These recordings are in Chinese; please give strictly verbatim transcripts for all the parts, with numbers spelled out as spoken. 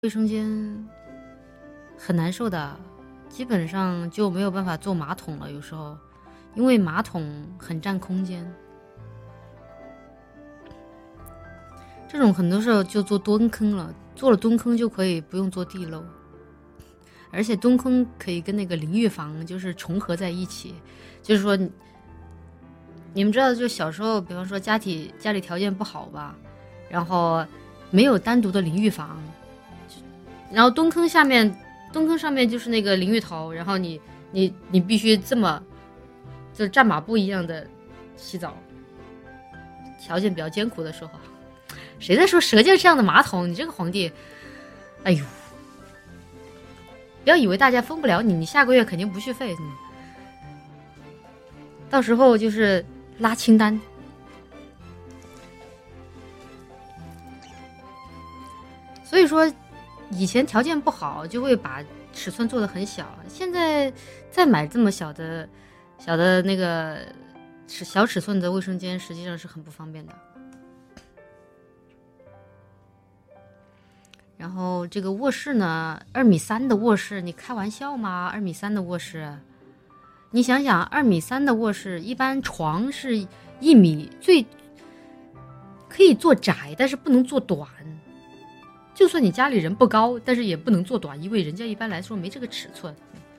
卫生间很难受的，基本上就没有办法坐马桶了。有时候，因为马桶很占空间，这种很多时候就做蹲坑了。做了蹲坑就可以不用做地漏，而且蹲坑可以跟那个淋浴房就是重合在一起。就是说，你们知道，就小时候，比方说家里家里条件不好吧，然后没有单独的淋浴房，然后蹲坑下面，蹲坑上面就是那个淋浴头，然后你你你必须这么，就战马步一样的洗澡。条件比较艰苦的时候，谁在说舌尖上的马桶？你这个皇帝，哎呦！不要以为大家封不了你，你下个月肯定不续费。嗯、到时候就是拉清单。所以说，以前条件不好，就会把尺寸做得很小。现在再买这么小的、小的那个小尺寸的卫生间，实际上是很不方便的。然后这个卧室呢，二米三的卧室，你开玩笑吗？二米三的卧室，你想想，二米三的卧室，一般床是一米，最可以做窄，但是不能做短。就算你家里人不高，但是也不能做短，因为人家一般来说没这个尺寸。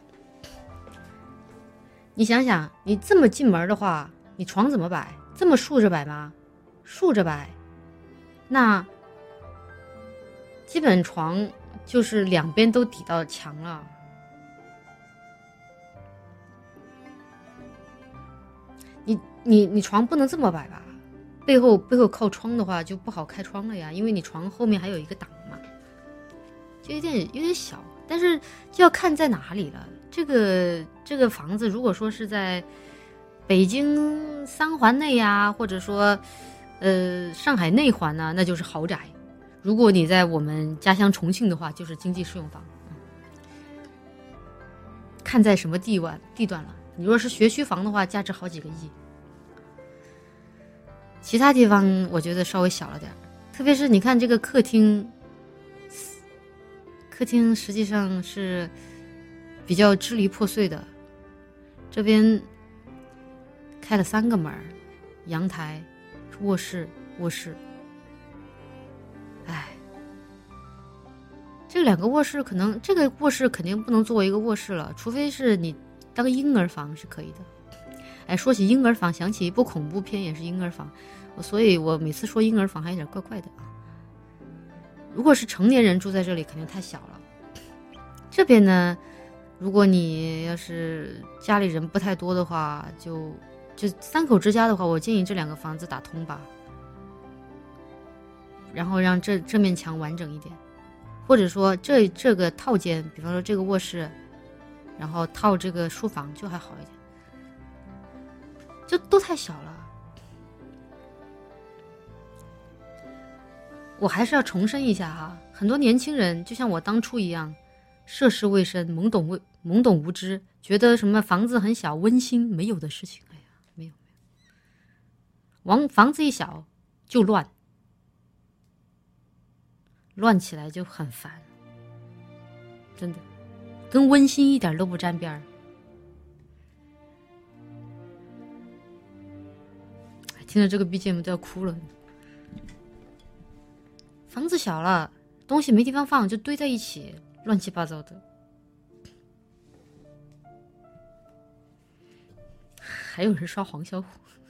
你想想，你这么进门的话，你床怎么摆？这么竖着摆吗？竖着摆，那基本床就是两边都抵到墙了。你你你床不能这么摆吧？背后背后靠窗的话就不好开窗了呀，因为你床后面还有一个挡嘛，就有点有点小，但是就要看在哪里了。这个这个房子如果说是在北京三环内呀，或者说呃上海内环呢、啊，那就是豪宅。如果你在我们家乡重庆的话，就是经济适用房。嗯、看在什么地段地段了。你若是学区房的话，价值好几个亿。其他地方我觉得稍微小了点，特别是你看这个客厅，客厅实际上是比较支离破碎的。这边开了三个门，阳台、卧室、卧室。哎，这两个卧室可能，这个卧室肯定不能作为一个卧室了，除非是你当婴儿房是可以的。哎，说起婴儿房，想起一部恐怖片，也是婴儿房，所以我每次说婴儿房还有点怪怪的啊。如果是成年人住在这里，肯定太小了。这边呢，如果你要是家里人不太多的话，就就三口之家的话，我建议这两个房子打通吧，然后让这这面墙完整一点，或者说这这个套间，比方说这个卧室，然后套这个书房就还好一点。就都太小了。我还是要重申一下哈，很多年轻人就像我当初一样，涉世未深，懵懂未懵懂无知，觉得什么房子很小温馨，没有的事情。哎呀，没有没有，王房子一小就乱，乱起来就很烦，真的，跟温馨一点都不沾边儿。听着这个 B G M 都要哭了。房子小了，东西没地方放，就堆在一起，乱七八糟的。还有人刷黄小虎，